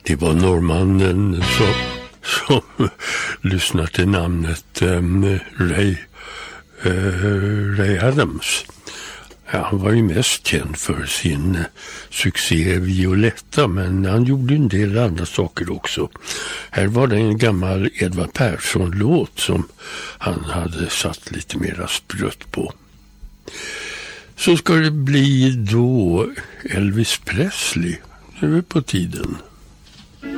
Det var norrmannen som lyssnar till namnet Ray Adams. Ja, han var ju mest känd för sin succé Violetta, men han gjorde en del andra saker också. Här var det en gammal Edvard Persson-låt som han hade satt lite mera sprött på. Så ska det bli då Elvis Presley. Det är på tiden.